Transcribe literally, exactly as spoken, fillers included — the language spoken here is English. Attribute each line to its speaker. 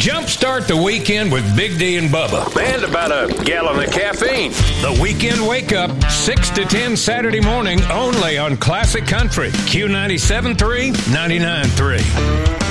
Speaker 1: Jumpstart the weekend with Big D and Bubba.
Speaker 2: And about a gallon of caffeine.
Speaker 1: The Weekend Wake Up, six to ten Saturday morning, only on Classic Country, Q ninety-seven point three, ninety-nine point three.